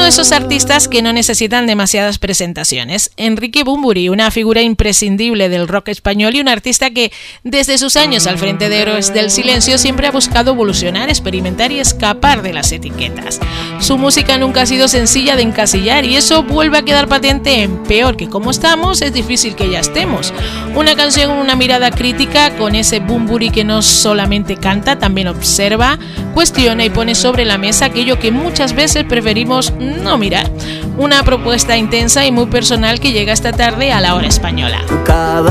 de esos artistas que no necesitan demasiadas presentaciones. Enrique Bunbury, una figura imprescindible del rock español y un artista que desde sus años al frente de Héroes del Silencio siempre ha buscado evolucionar, experimentar y escapar de las etiquetas. Su música nunca ha sido sencilla de encasillar y eso vuelve a quedar patente en Peor que como estamos, es difícil que ya estemos. Una canción con una mirada crítica, con ese Bunbury que no solamente canta, también observa, cuestiona y pone sobre la mesa aquello que muchas veces preferimos no mirar. Una propuesta intensa y muy personal que llega esta tarde a La Hora Española.